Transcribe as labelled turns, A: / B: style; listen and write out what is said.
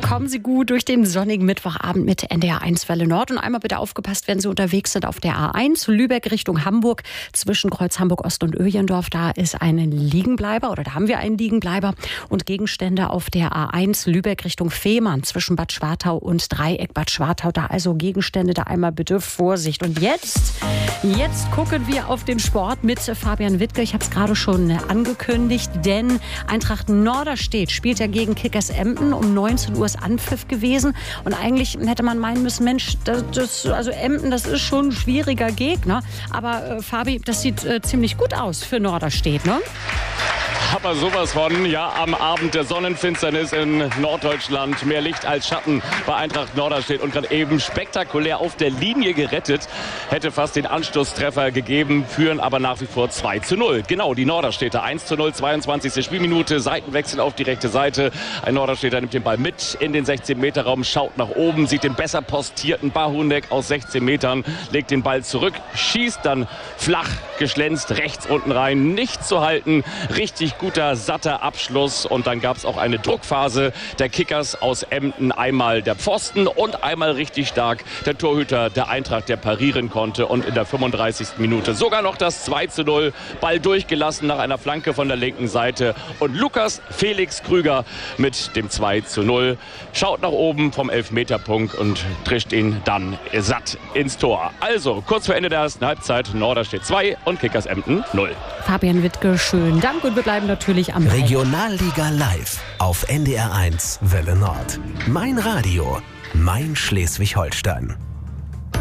A: Kommen Sie gut durch den sonnigen Mittwochabend mit NDR1 Welle Nord. Und einmal bitte aufgepasst, wenn Sie unterwegs sind auf der A1 Lübeck Richtung Hamburg zwischen Kreuz Hamburg Ost und Öjendorf. Da ist ein Liegenbleiber oder da haben wir einen Liegenbleiber und Gegenstände auf der A1 Lübeck Richtung Fehmarn zwischen Bad Schwartau und Dreieck Bad Schwartau. Da also Gegenstände, da einmal bitte Vorsicht. Und jetzt gucken wir auf den Sport mit Fabian Wittke. Ich habe es gerade schon angekündigt, denn Eintracht Norderstedt spielt ja gegen Kickers Emden. Um 19 Uhr ist Anpfiff gewesen. Und eigentlich hätte man meinen müssen, Mensch, also Emden, das ist schon ein schwieriger Gegner. Aber Fabi, das sieht ziemlich gut aus für Norderstedt, ne?
B: Aber sowas von, ja, am Abend der Sonnenfinsternis in Norddeutschland. Mehr Licht als Schatten bei Eintracht Norderstedt und gerade eben spektakulär auf der Linie gerettet. Hätte fast den Anschlusstreffer gegeben, führen aber nach wie vor 2:0. Genau, die Norderstädter 1:0, 22. Spielminute, Seitenwechsel auf die rechte Seite. Ein Norderstädter nimmt den Ball mit in den 16-Meter-Raum, schaut nach oben, sieht den besser postierten Bahunek aus 16 Metern, legt den Ball zurück, schießt dann flach geschlänzt rechts unten rein, nicht zu halten, richtig guter, satter Abschluss und dann gab es auch eine Druckphase der Kickers aus Emden. Einmal der Pfosten und einmal richtig stark der Torhüter der Eintracht, der parieren konnte und in der 35. Minute sogar noch das 2:0. Ball durchgelassen nach einer Flanke von der linken Seite und Lukas Felix Krüger mit dem 2:0 schaut nach oben vom Elfmeterpunkt und trischt ihn dann satt ins Tor. Also kurz vor Ende der ersten Halbzeit Norderstedt 2 und Kickers Emden 0.
A: Fabian Wittke, schönen Dank und wir bleiben natürlich am Ball.
C: Regionalliga live auf NDR1 Welle Nord. Mein Radio, mein Schleswig-Holstein.